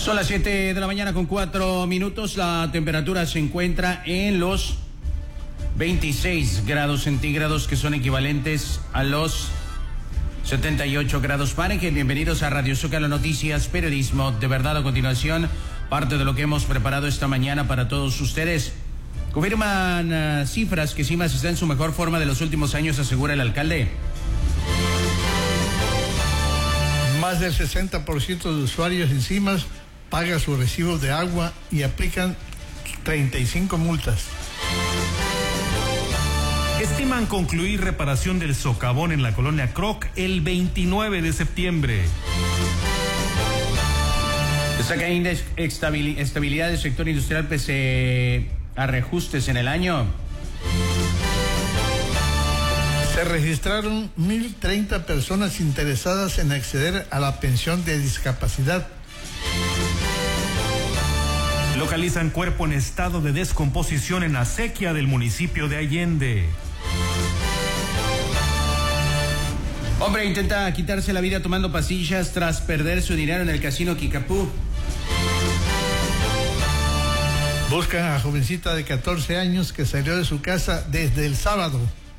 Son las 7 de la mañana con 4 minutos. La temperatura se encuentra en los 26 grados centígrados, que son equivalentes a los 78 grados Fahrenheit. Bienvenidos a Radio Zócalo Noticias, periodismo de verdad. A continuación, parte de lo que hemos preparado esta mañana para todos ustedes. Confirman cifras que CIMAS está en su mejor forma de los últimos años, asegura el alcalde. Más del 60% de usuarios en CIMAS paga su recibo de agua y aplican 35 multas. Estiman concluir reparación del socavón en la colonia Croc el 29 de septiembre. Destaca estabilidad del sector industrial pese a reajustes en el año. Se registraron 1,030 personas interesadas en acceder a la pensión de discapacidad. Localizan cuerpo en estado de descomposición en acequia del municipio de Allende. Hombre intenta quitarse la vida tomando pastillas tras perder su dinero en el casino Kickapoo. Buscan a jovencita de 14 años que salió de su casa desde el sábado.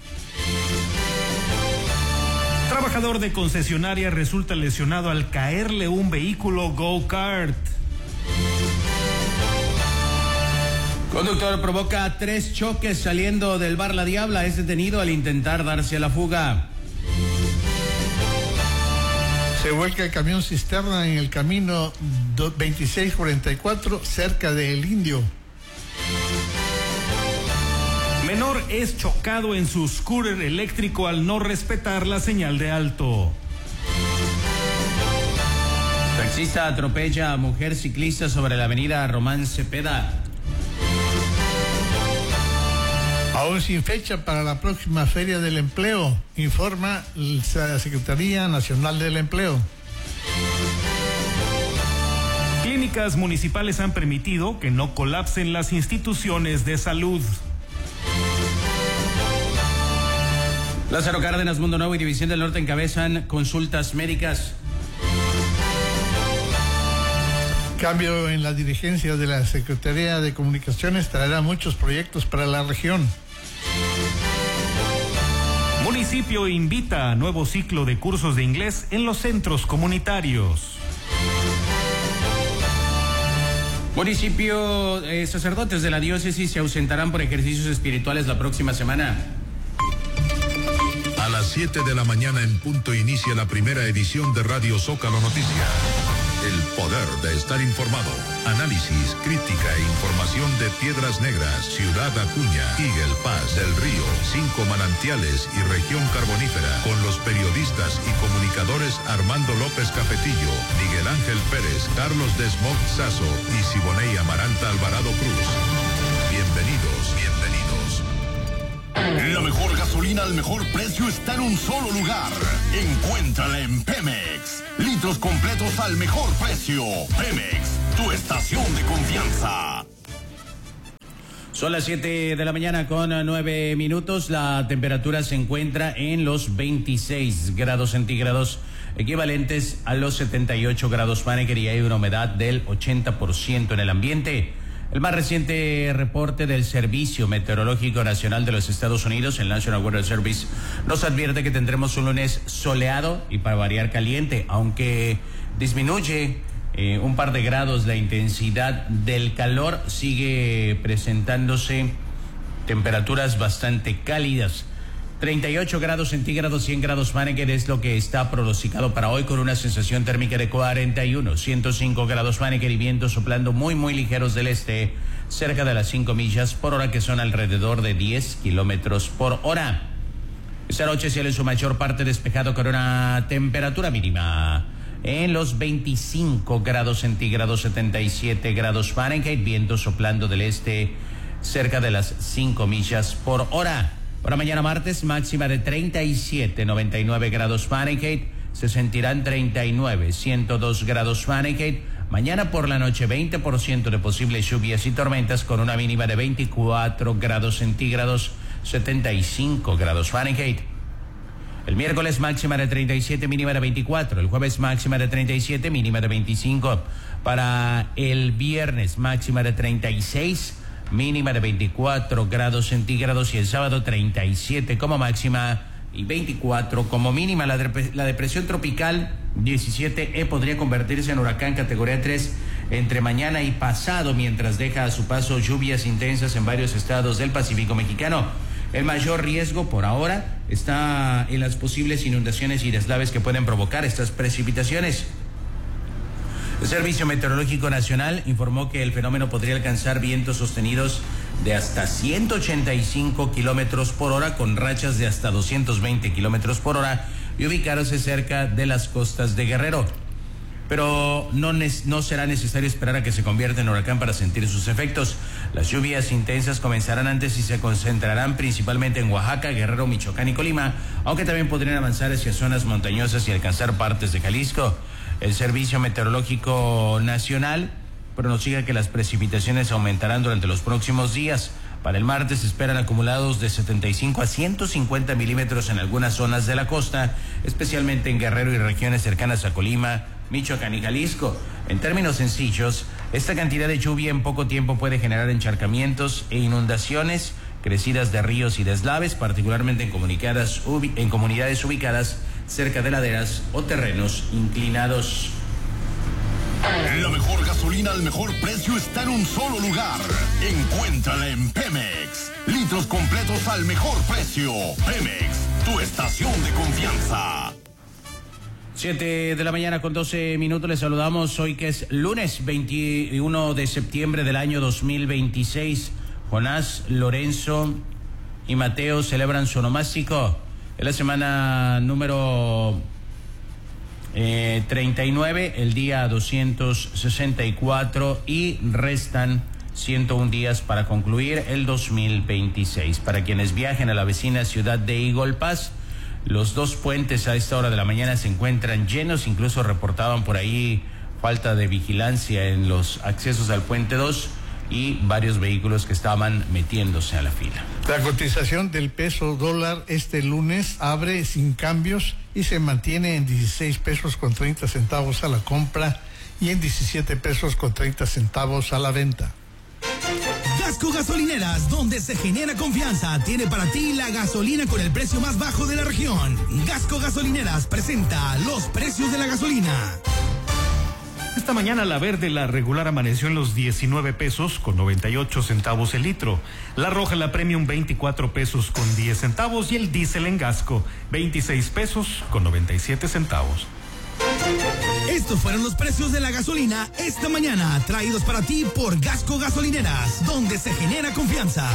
Trabajador de concesionaria resulta lesionado al caerle un vehículo go-kart. Conductor provoca 3 choques saliendo del bar La Diabla. Es detenido al intentar darse a la fuga. Se vuelca el camión cisterna en el camino 2644 cerca de El Indio. Menor es chocado en su scooter eléctrico al no respetar la señal de alto. Taxista atropella a mujer ciclista sobre la avenida Román Cepeda. Aún sin fecha para la próxima Feria del Empleo, informa la Secretaría Nacional del Empleo. Clínicas municipales han permitido que no colapsen las instituciones de salud. Lázaro Cárdenas, Mundo Nuevo y División del Norte encabezan consultas médicas. Cambio en la dirigencia de la Secretaría de Comunicaciones traerá muchos proyectos para la región. Municipio invita a nuevo ciclo de cursos de inglés en los centros comunitarios. Municipio, sacerdotes de la diócesis se ausentarán por ejercicios espirituales la próxima semana. A las 7 de la mañana en punto inicia la primera edición de Radio Zócalo Noticias. El poder de estar informado. Análisis, crítica e información de Piedras Negras, Ciudad Acuña, Eagle Pass, Del Río, 5 Manantiales y Región Carbonífera, con los periodistas y comunicadores Armando López Cafetillo, Miguel Ángel Pérez, Carlos Desmogt Sazo y Siboney Amaranta Alvarado Cruz. Bienvenidos. La mejor gasolina al mejor precio está en un solo lugar. Encuéntrala en Pemex. Litros completos al mejor precio. Pemex, tu estación de confianza. Son las 7 de la mañana con 9 minutos. La temperatura se encuentra en los 26 grados centígrados, equivalentes a los 78 grados Fahrenheit, y hay una humedad del 80% en el ambiente. El más reciente reporte del Servicio Meteorológico Nacional de los Estados Unidos, el National Weather Service, nos advierte que tendremos un lunes soleado y para variar caliente, aunque disminuye un par de grados la intensidad del calor. Sigue presentándose temperaturas bastante cálidas. 38 grados centígrados, 100 grados Fahrenheit es lo que está pronosticado para hoy, con una sensación térmica de 41, 105 grados Fahrenheit y vientos soplando muy ligeros del este, cerca de las 5 millas por hora, que son alrededor de 10 kilómetros por hora. Esta noche cielo en su mayor parte despejado, con una temperatura mínima en los 25 grados centígrados, 77 grados Fahrenheit, vientos soplando del este, cerca de las 5 millas por hora. Para mañana martes, máxima de 37, 99 grados Fahrenheit, se sentirán 39, 102 grados Fahrenheit. Mañana por la noche, 20% de posibles lluvias y tormentas, con una mínima de 24 grados centígrados, 75 grados Fahrenheit. El miércoles máxima de 37, mínima de 24. El jueves máxima de 37, mínima de 25. Para el viernes máxima de 36, mínima de 24 grados centígrados. Y el sábado 37 como máxima y 24 como mínima. La depresión tropical 17E podría convertirse en huracán categoría 3 entre mañana y pasado, mientras deja a su paso lluvias intensas en varios estados del Pacífico mexicano. El mayor riesgo por ahora está en las posibles inundaciones y deslaves que pueden provocar estas precipitaciones. El Servicio Meteorológico Nacional informó que el fenómeno podría alcanzar vientos sostenidos de hasta 185 kilómetros por hora con rachas de hasta 220 kilómetros por hora y ubicarse cerca de las costas de Guerrero. Pero no será necesario esperar a que se convierta en huracán para sentir sus efectos. Las lluvias intensas comenzarán antes y se concentrarán principalmente en Oaxaca, Guerrero, Michoacán y Colima, aunque también podrían avanzar hacia zonas montañosas y alcanzar partes de Jalisco. El Servicio Meteorológico Nacional pronostica que las precipitaciones aumentarán durante los próximos días. Para el martes se esperan acumulados de 75 a 150 milímetros en algunas zonas de la costa, especialmente en Guerrero y regiones cercanas a Colima, Michoacán y Jalisco. En términos sencillos, esta cantidad de lluvia en poco tiempo puede generar encharcamientos e inundaciones, crecidas de ríos y deslaves, particularmente en comunidades ubicadas cerca de laderas o terrenos inclinados. La mejor gasolina al mejor precio está en un solo lugar. Encuéntrala en Pemex. Litros completos al mejor precio. Pemex, tu estación de confianza. 7 de la mañana con 12 minutos. Les saludamos hoy que es lunes 21 de septiembre del año 2026. Jonás, Lorenzo y Mateo celebran su onomástico. Es la semana número 39, el día 264 y restan 101 días para concluir el 2026. Para quienes viajen a la vecina ciudad de Eagle Pass, los dos puentes a esta hora de la mañana se encuentran llenos, incluso reportaban por ahí falta de vigilancia en los accesos al puente 2 y varios vehículos que estaban metiéndose a la fila. La cotización del peso dólar este lunes abre sin cambios y se mantiene en 16 pesos con 30 centavos a la compra y en 17 pesos con 30 centavos a la venta. Gasco Gasolineras, donde se genera confianza, tiene para ti la gasolina con el precio más bajo de la región. Gasco Gasolineras presenta los precios de la gasolina. Esta mañana la verde, la regular, amaneció en los 19 pesos con 98 centavos el litro. La roja, la premium, 24 pesos con 10 centavos y el diésel en Gasco, 26 pesos con 97 centavos. Estos fueron los precios de la gasolina esta mañana, traídos para ti por Gasco Gasolineras, donde se genera confianza.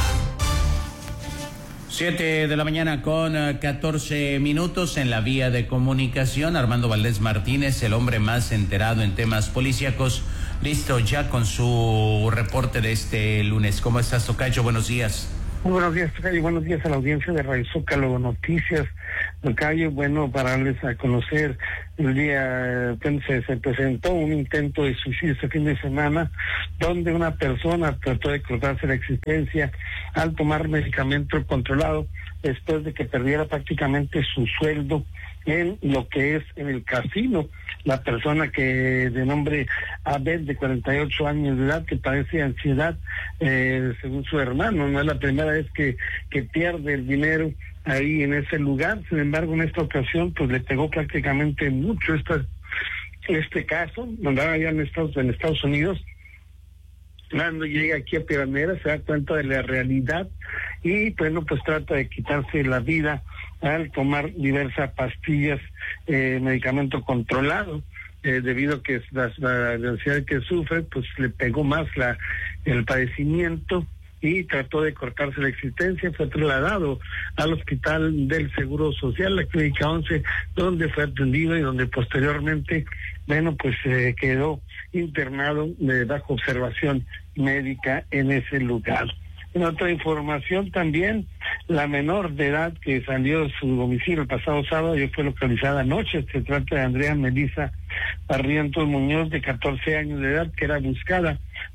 7 de la mañana con 14 minutos en la vía de comunicación. Armando Valdés Martínez, el hombre más enterado en temas policíacos, listo ya con su reporte de este lunes. ¿Cómo estás, tocayo? Buenos días. Muy buenos días, tocayo. Buenos días a la audiencia de Radio Zócalo Noticias. Tocayo, bueno, para darles a conocer, el día se presentó un intento de suicidio este fin de semana, donde una persona trató de cortarse la existencia al tomar medicamento controlado después de que perdiera prácticamente su sueldo en lo que es en el casino. La persona que de nombre Abel, de 48 años de edad, que padece ansiedad, según su hermano, no es la primera vez que pierde el dinero ahí en ese lugar. Sin embargo, en esta ocasión pues le pegó prácticamente mucho este caso, andaba allá en Estados Unidos. Cuando llega aquí a Piranera se da cuenta de la realidad y bueno, pues trata de quitarse la vida al tomar diversas pastillas, medicamento controlado, debido a que la ansiedad que sufre, pues le pegó más el padecimiento y trató de cortarse la existencia. Fue trasladado al hospital del Seguro Social, la Clínica 11, donde fue atendido y donde posteriormente, bueno, pues quedó internado bajo observación médica en ese lugar. En otra información también, la menor de edad que salió de su domicilio el pasado sábado ya fue localizada anoche. Se trata de Andrea Melissa Barrientos Muñoz, de 14 años de edad, que era buscada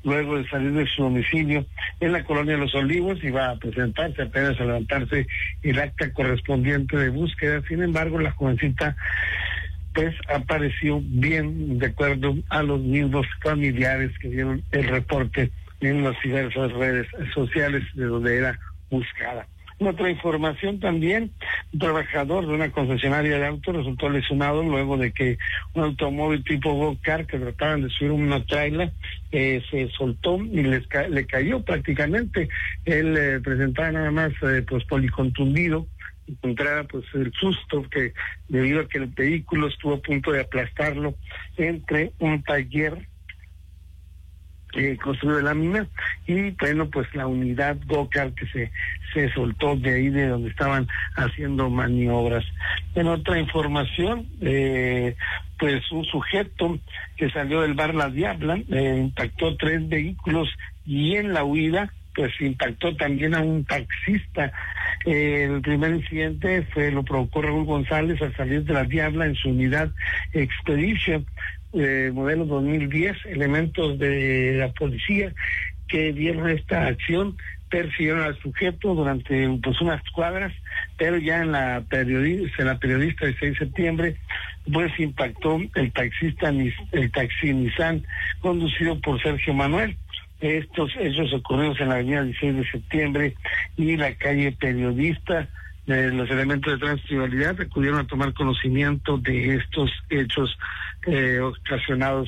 luego de salir de su domicilio en la colonia Los Olivos. Iba a presentarse apenas a levantarse el acta correspondiente de búsqueda. Sin embargo, la jovencita pues apareció bien, de acuerdo a los mismos familiares que dieron el reporte en las diversas redes sociales de donde era buscada. En otra información también, un trabajador de una concesionaria de autos resultó lesionado luego de que un automóvil tipo go-kart que trataban de subir una trailer se soltó y le cayó prácticamente. Él presentaba nada más pues policontundido, encontraba pues el susto que debido a que el vehículo estuvo a punto de aplastarlo entre un taller construido de lámina y bueno pues la unidad go-kart que se soltó de ahí de donde estaban haciendo maniobras. En otra información, pues un sujeto que salió del bar La Diabla impactó 3 vehículos y en la huida pues impactó también a un taxista. El primer incidente lo provocó Raúl González al salir de La Diabla en su unidad Expedition modelo 2010. Elementos de la policía que vieron esta acción persiguieron al sujeto durante pues unas cuadras, pero ya en la periodista del 6 de septiembre pues impactó el taxi Nissan conducido por Sergio Manuel. Estos hechos ocurridos en la avenida 16 de septiembre y la calle Periodista. Los elementos de tránsito y vialidad acudieron a tomar conocimiento de estos hechos ocasionados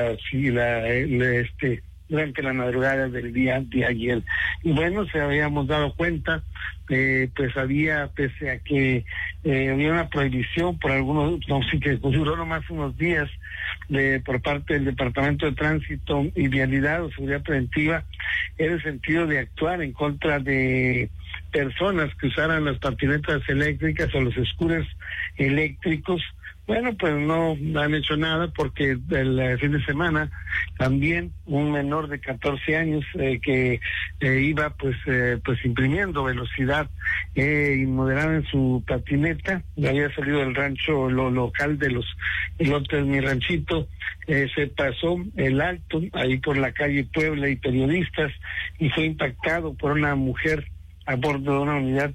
durante la madrugada del día de ayer. Y bueno, se habíamos dado cuenta, pues había, pese a que había una prohibición por algunos, no sé, que duró nomás unos días por parte del Departamento de Tránsito y Vialidad o Seguridad Preventiva, en el sentido de actuar en contra de personas que usaran las patinetas eléctricas o los scooters eléctricos. Bueno, pues no han hecho nada porque el fin de semana también un menor de 14 años que iba pues imprimiendo velocidad inmoderada en su patineta, había salido del rancho local de los elotes Mi Ranchito, se pasó el alto ahí por la calle Puebla y Periodistas y fue impactado por una mujer a bordo de una unidad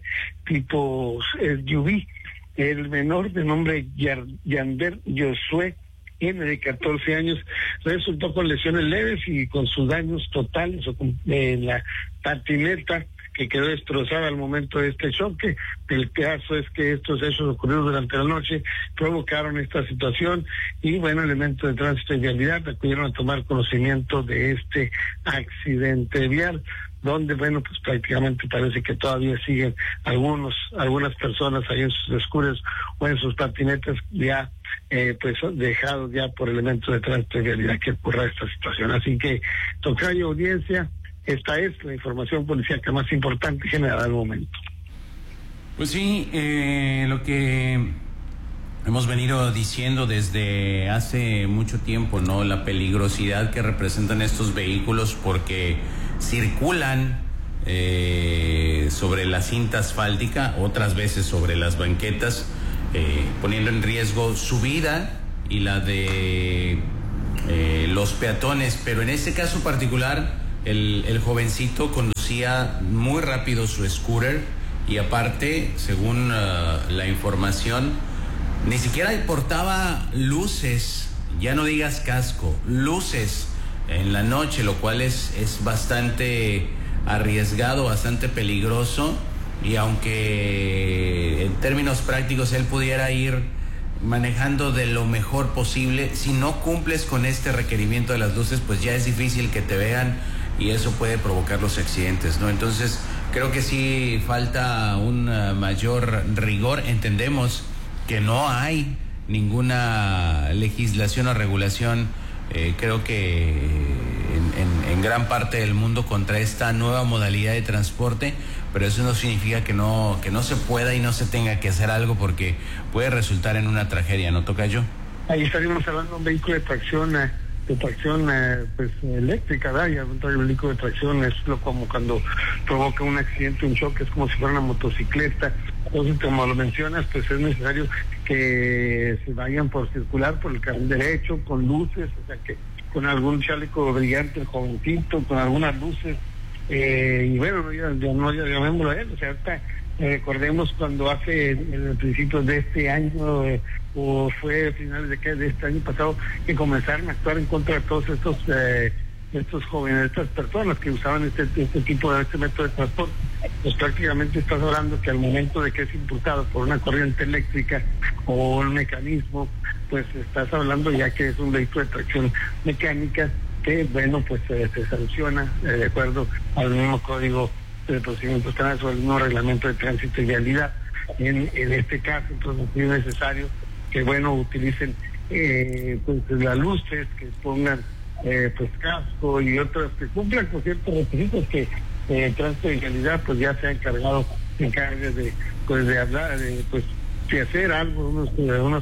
tipo SUV. El menor de nombre Yander Josué N, de 14 años, resultó con lesiones leves y con sus daños totales en la patineta, que quedó destrozada al momento de este choque. El caso es que estos hechos ocurridos durante la noche provocaron esta situación y bueno, elementos de tránsito y vialidad acudieron a tomar conocimiento de este accidente vial, donde bueno, pues prácticamente parece que todavía siguen algunas personas ahí en sus scooters o en sus patinetas ya pues dejados ya por elementos de tránsito y vialidad que ocurra esta situación. Así que, tocayo, audiencia, esta es la información policíaca más importante generada al momento. Pues sí, lo que hemos venido diciendo desde hace mucho tiempo, ¿no? La peligrosidad que representan estos vehículos porque circulan sobre la cinta asfáltica, otras veces sobre las banquetas, poniendo en riesgo su vida y la de los peatones. Pero en este caso particular, el jovencito conducía muy rápido su scooter y aparte, según la información, ni siquiera portaba luces, ya no digas casco, luces en la noche, lo cual es bastante arriesgado, bastante peligroso. Y aunque en términos prácticos él pudiera ir manejando de lo mejor posible, si no cumples con este requerimiento de las luces, pues ya es difícil que te vean y eso puede provocar los accidentes, ¿no? Entonces creo que sí falta un mayor rigor. Entendemos que no hay ninguna legislación o regulación, creo que en gran parte del mundo contra esta nueva modalidad de transporte, pero eso no significa que no se pueda y no se tenga que hacer algo, porque puede resultar en una tragedia, ¿no, tocayo? Ahí estaríamos hablando de un vehículo de tracción pues eléctrica, ¿verdad? Y un vehículo de tracción es como cuando provoca un accidente, un choque, es como si fuera una motocicleta. Entonces, como lo mencionas, pues es necesario que se vayan por circular por el carril derecho, con luces, o sea que con algún chaleco brillante, jovencito, con algunas luces, y bueno, ya llamémoslo a él, o sea, ahorita, recordemos cuando hace en el principio de este año, o fue a finales de este año pasado, que comenzaron a actuar en contra de todos estos jóvenes, estas personas que usaban este método de transporte. Pues prácticamente estás hablando que al momento de que es impulsado por una corriente eléctrica o un mecanismo, pues estás hablando ya que es un vehículo de tracción mecánica que, bueno, pues se sanciona de acuerdo al mismo código de procedimientos penales o el mismo reglamento de tránsito y vialidad. En este caso, entonces es necesario que, bueno, utilicen pues las luces, que pongan pues casco y otros, que cumplan con ciertos requisitos que tránsito y vialidad pues ya se ha encargado de hablar, de hacer algo, unas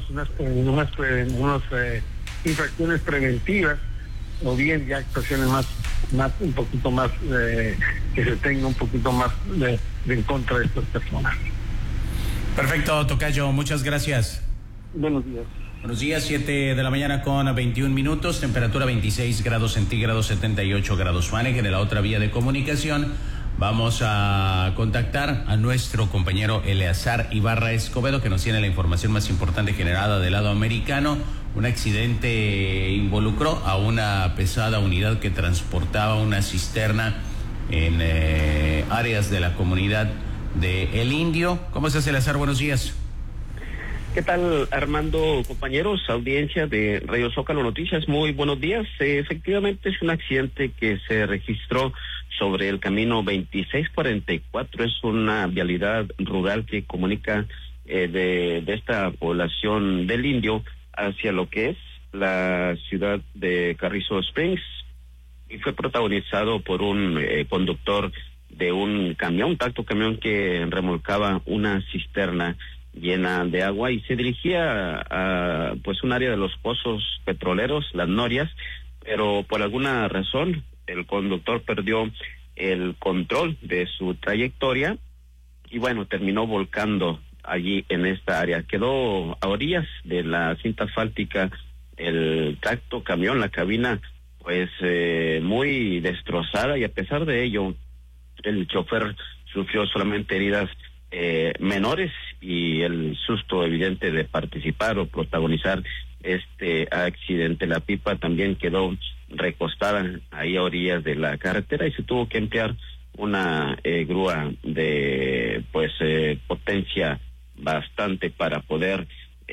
infracciones preventivas, o bien ya actuaciones más un poquito más que se tenga un poquito más de en contra de estas personas. Perfecto, tocayo, muchas gracias. Buenos días. Buenos días, 7 de la mañana con 21 minutos, temperatura 26 grados centígrados, 78 grados Fahrenheit. En la otra vía de comunicación vamos a contactar a nuestro compañero Eleazar Ibarra Escobedo, que nos tiene la información más importante generada del lado americano. Un accidente involucró a una pesada unidad que transportaba una cisterna en áreas de la comunidad de El Indio. ¿Cómo estás, Eleazar? Buenos días. ¿Qué tal, Armando, compañeros, audiencia de Radio Zócalo Noticias? Muy buenos días. Efectivamente es un accidente que se registró sobre el camino 2644. Es una vialidad rural que comunica de esta población del Indio hacia lo que es la ciudad de Carrizo Springs, y fue protagonizado por un conductor de un camión, tacto camión, que remolcaba una cisterna llena de agua y se dirigía a pues un área de los pozos petroleros, Las Norias, pero por alguna razón el conductor perdió el control de su trayectoria y bueno, terminó volcando allí en esta área. Quedó a orillas de la cinta asfáltica el tracto camión, la cabina pues muy destrozada, y a pesar de ello el chofer sufrió solamente heridas menores, y el susto evidente de participar o protagonizar este accidente. La pipa también quedó recostada ahí a orillas de la carretera y se tuvo que emplear una grúa de potencia bastante para poder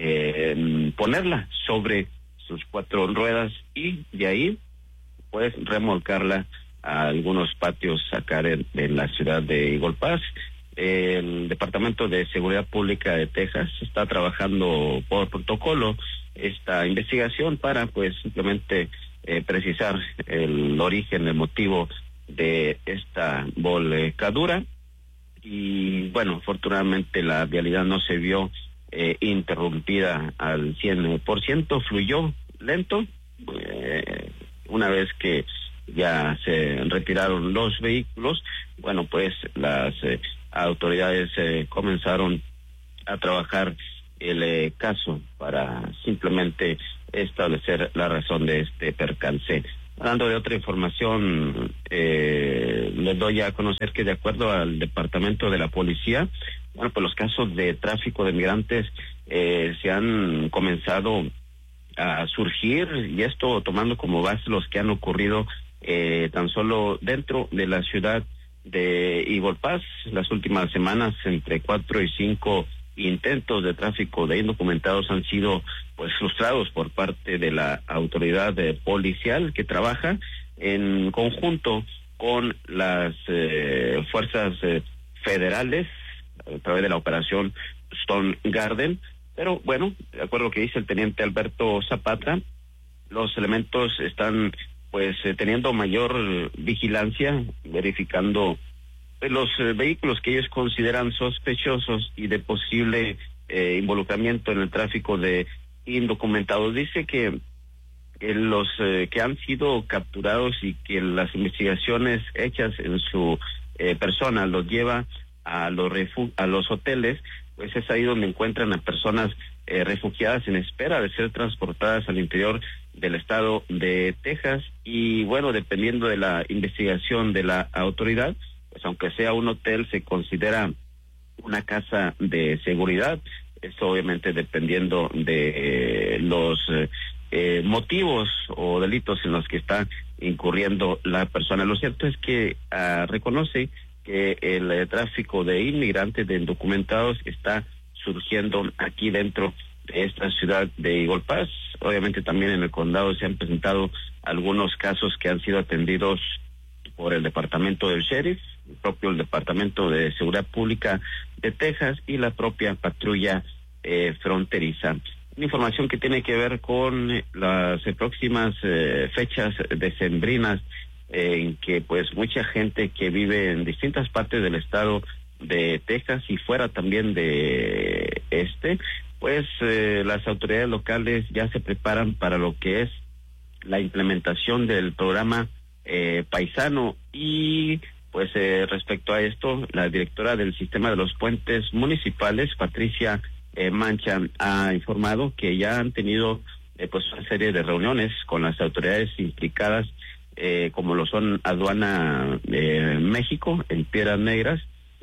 ponerla sobre sus 4 ruedas y de ahí pues remolcarla a algunos patios acá en la ciudad de Eagle Pass. El Departamento de Seguridad Pública de Texas está trabajando por protocolo esta investigación para pues simplemente precisar el origen, el motivo de esta volcadura. Y bueno, afortunadamente la vialidad no se vio interrumpida al 100%, fluyó lento. Una vez que ya se retiraron los vehículos, bueno, pues las autoridades comenzaron a trabajar el caso para simplemente establecer la razón de este percance. Hablando de otra información, les doy a conocer que de acuerdo al Departamento de la Policía, bueno, pues los casos de tráfico de migrantes se han comenzado a surgir, y esto tomando como base los que han ocurrido tan solo dentro de la ciudad de Eagle Pass. Las últimas semanas, entre 4 y 5 intentos de tráfico de indocumentados han sido pues frustrados por parte de la autoridad policial, que trabaja en conjunto con las fuerzas federales a través de la operación Stone Garden. Pero bueno, de acuerdo a lo que dice el teniente Alberto Zapata, los elementos están pues teniendo mayor vigilancia, verificando los vehículos que ellos consideran sospechosos y de posible involucramiento en el tráfico de indocumentados. Dice que los que han sido capturados y que las investigaciones hechas en su persona los lleva a los hoteles, pues es ahí donde encuentran a personas refugiadas en espera de ser transportadas al interior del estado de Texas. Y bueno, dependiendo de la investigación de la autoridad, pues aunque sea un hotel, se considera una casa de seguridad. Esto obviamente dependiendo de los motivos o delitos en los que está incurriendo la persona. Lo cierto es que reconoce que el tráfico de inmigrantes, de indocumentados, está surgiendo aquí dentro de esta ciudad de Eagle Pass. Obviamente también en el condado se han presentado algunos casos que han sido atendidos por el departamento del sheriff, el propio Departamento de Seguridad Pública de Texas y la propia patrulla fronteriza. Una información que tiene que ver con las próximas fechas decembrinas, en que pues mucha gente que vive en distintas partes del estado de Texas y fuera también de pues las autoridades locales ya se preparan para lo que es la implementación del programa paisano. Y pues respecto a esto, la directora del sistema de los puentes municipales, Patricia Mancha, ha informado que ya han tenido pues una serie de reuniones con las autoridades implicadas, como lo son Aduana México en Piedras Negras,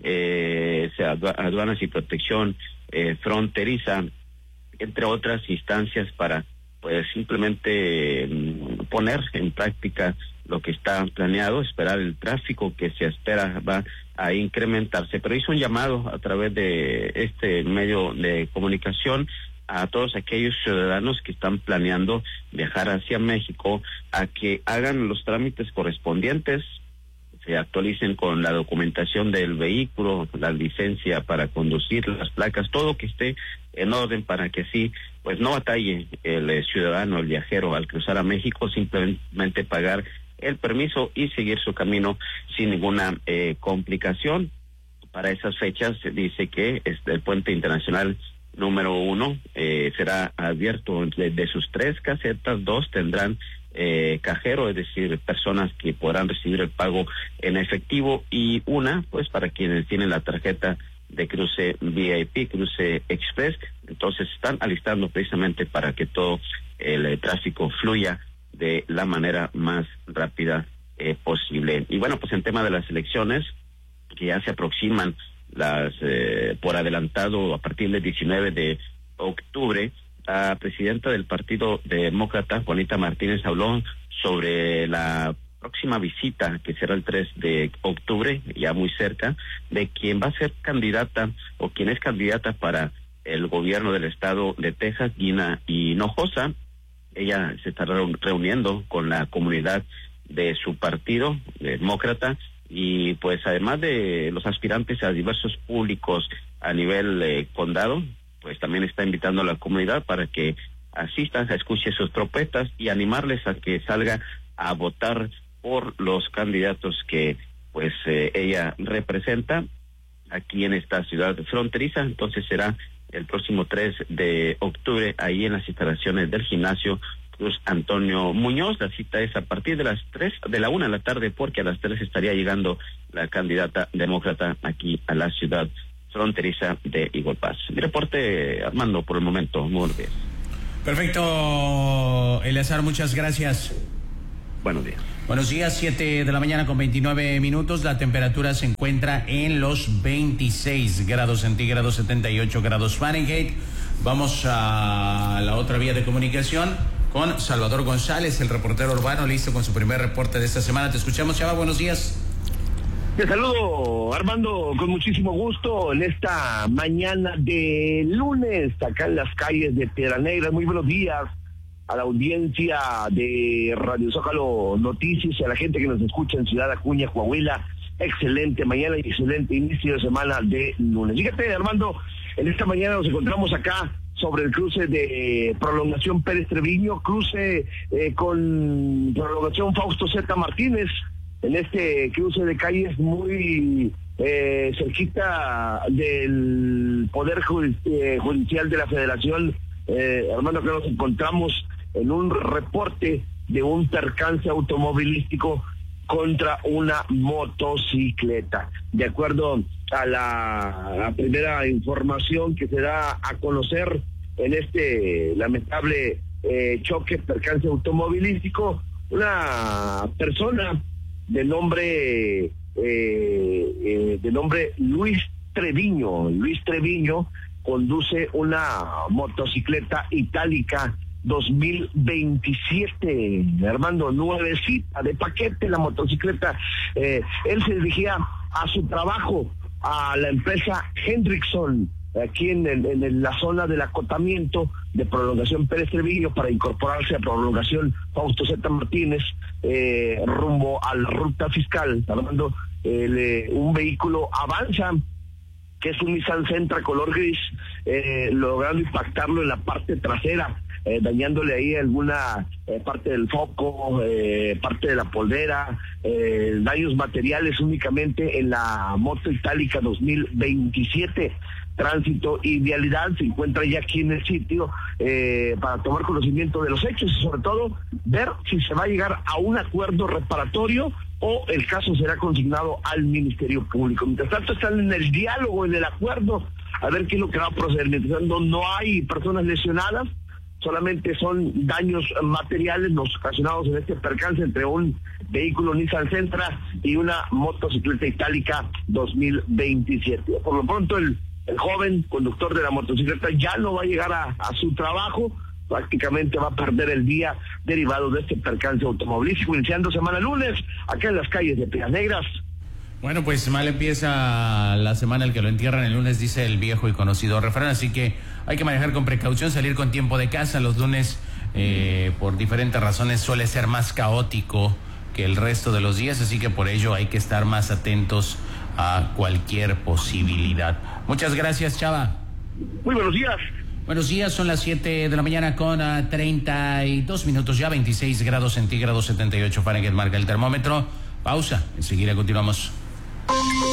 Aduanas y Protección Fronteriza, entre otras instancias, para pues simplemente poner en práctica lo que está planeado, esperar el tráfico que se espera va a incrementarse. Pero hizo un llamado a través de este medio de comunicación a todos aquellos ciudadanos que están planeando viajar hacia México a que hagan los trámites correspondientes, se actualicen con la documentación del vehículo, la licencia para conducir, las placas, todo que esté en orden para que así pues no batalle el ciudadano, el viajero al cruzar a México, simplemente pagar el permiso y seguir su camino sin ninguna complicación. Para esas fechas se dice que el puente internacional número 1 será abierto. De sus 3 casetas, 2 tendrán cajero, es decir, personas que podrán recibir el pago en efectivo, y una pues para quienes tienen la tarjeta de cruce VIP, cruce express. Entonces están alistando precisamente para que todo el tráfico fluya de la manera más rápida posible. Y bueno, pues en tema de las elecciones, que ya se aproximan las por adelantado a partir del 19 de octubre, la presidenta del Partido Demócrata, Juanita Martínez, habló sobre la próxima visita, que será el 3 de octubre, ya muy cerca, de quien va a ser candidata o quien es candidata para el gobierno del estado de Texas, Gina Hinojosa. Ella se estará reuniendo con la comunidad de su partido demócrata, y pues además de los aspirantes a diversos públicos a nivel condado, pues también está invitando a la comunidad para que asistan, escuche sus propuestas y animarles a que salga a votar por los candidatos que pues ella representa aquí en esta ciudad fronteriza. Entonces será el próximo 3 de octubre ahí en las instalaciones del gimnasio Cruz Antonio Muñoz. La cita es a partir de las 1 de la tarde, porque a las 3 estaría llegando la candidata demócrata aquí a la ciudad fronteriza de Eagle Pass. Mi reporte, Armando, por el momento. Muy buenos días. Perfecto, Eleazar, muchas gracias. Buenos días. Buenos días, 7 de la mañana con 29 minutos. La temperatura se encuentra en los 26 grados centígrados, 78 grados Fahrenheit. Vamos a la otra vía de comunicación con Salvador González, el reportero urbano, listo con su primer reporte de esta semana. Te escuchamos, Chava, buenos días. Te saludo, Armando, con muchísimo gusto en esta mañana de lunes, acá en las calles de Piedras Negras. Muy buenos días a la audiencia de Radio Zócalo Noticias y a la gente que nos escucha en Ciudad Acuña, Coahuila. Excelente mañana y excelente inicio de semana de lunes. Fíjate, Armando, en esta mañana nos encontramos acá sobre el cruce de Prolongación Pérez Treviño, cruce con Prolongación Fausto Z. Martínez, en este cruce de calles muy cerquita del Poder Judicial de la Federación. Armando, que nos encontramos en un reporte de un percance automovilístico contra una motocicleta. De acuerdo a la primera información que se da a conocer en este lamentable choque, percance automovilístico. Una persona de nombre Luis Treviño conduce una motocicleta itálica 2027, Armando, nuevecita de paquete la motocicleta. Él se dirigía a su trabajo a la empresa Hendrickson, aquí en la zona del acotamiento de Prolongación Pérez Treviño, para incorporarse a Prolongación Fausto Z. Martínez, rumbo a la ruta fiscal. Armando, un vehículo Avanza, que es un Nissan Sentra color gris, logrando impactarlo en la parte trasera, dañándole ahí alguna parte del foco, parte de la poldera, daños materiales únicamente en la moto itálica 2027. Tránsito y Vialidad se encuentra ya aquí en el sitio para tomar conocimiento de los hechos y sobre todo ver si se va a llegar a un acuerdo reparatorio o el caso será consignado al Ministerio Público. Mientras tanto están en el diálogo, en el acuerdo, a ver qué es lo que va a proceder. Mientras tanto no hay personas lesionadas, solamente son daños materiales los ocasionados en este percance entre un vehículo Nissan Sentra y una motocicleta itálica 2027. Por lo pronto el joven conductor de la motocicleta ya no va a llegar a su trabajo, prácticamente va a perder el día derivado de este percance automovilístico, iniciando semana lunes acá en las calles de Piedras Negras. Bueno, pues mal empieza la semana, el que lo entierran el lunes, dice el viejo y conocido refrán, así que hay que manejar con precaución, salir con tiempo de casa. Los lunes, por diferentes razones, suele ser más caótico que el resto de los días, así que por ello hay que estar más atentos a cualquier posibilidad. Muchas gracias, Chava. Muy buenos días. Buenos días, son las 7 de la mañana con 32 minutos, ya 26 grados centígrados, 78 Fahrenheit marca el termómetro. Pausa, enseguida continuamos.